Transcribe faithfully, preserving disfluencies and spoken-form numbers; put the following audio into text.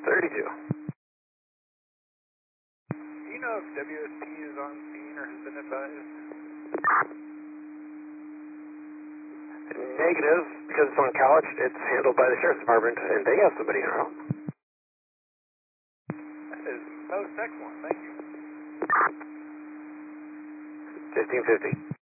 thirty-two. Do you know if W S P is on scene or has been advised? Negative, because it's on college, it's handled by the Sheriff's Department, and they have somebody around. That is most excellent, thank you. fifteen fifty.